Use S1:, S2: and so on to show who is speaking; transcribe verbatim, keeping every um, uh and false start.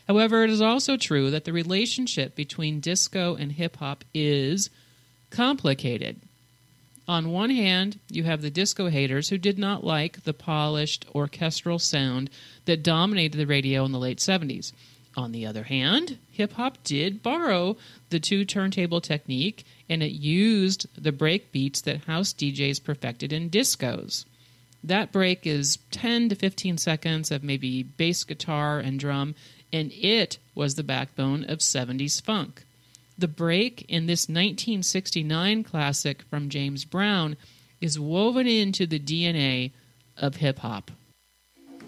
S1: However, it is also true that the relationship between disco and hip-hop is complicated. On one hand, you have the disco haters who did not like the polished orchestral sound that dominated the radio in the late seventies. On the other hand, hip-hop did borrow the two-turntable technique, and it used the break beats that house D Js perfected in discos. That break is ten to fifteen seconds of maybe bass guitar and drum, and it was the backbone of seventies funk. The break in this nineteen sixty-nine classic from James Brown is woven into the D N A of hip-hop.